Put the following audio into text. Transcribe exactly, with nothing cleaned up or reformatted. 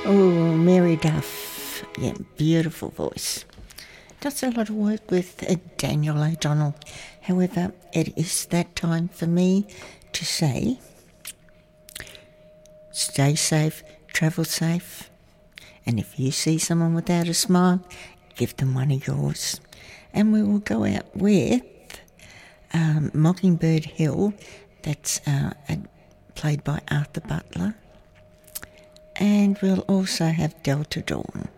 Oh, Mary Duff. Yeah, beautiful voice. Does a lot of work with uh, Daniel O'Donnell. However, it is that time for me to say, stay safe, travel safe, and if you see someone without a smile, give them one of yours. And we will go out with um, Mockingbird Hill, that's uh, played by Arthur Butler. And we'll also have Delta Dawn.